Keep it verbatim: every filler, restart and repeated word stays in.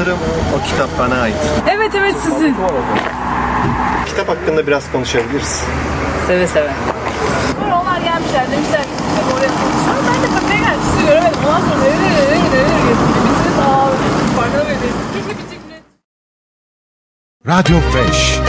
Sanırım o kitap bana ait. Evet evet sizin. Kitap hakkında biraz konuşabiliriz. Seve seve. Sonra onlar gelmişler demişler ki biz oraya konuşalım. Ben de kafeye geldim. Sizi göremedim. Ondan sonra öyle öyle öyle öyle öyle. Biz de aa farkına böyle. Keşke bir çekimle. Radyo beş.